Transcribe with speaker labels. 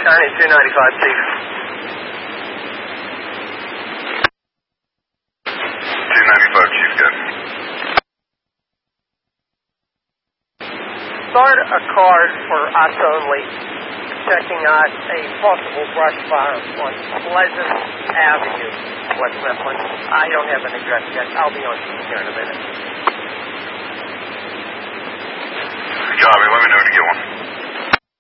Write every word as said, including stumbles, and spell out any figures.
Speaker 1: County two ninety-five, Chief.
Speaker 2: two ninety-five, Chief, good.
Speaker 1: Start a card for us only, checking out a possible brush fire on Pleasant Avenue, West Mifflin. I don't have an address yet. I'll be on here in a minute.
Speaker 2: Copy, let me know when you get one.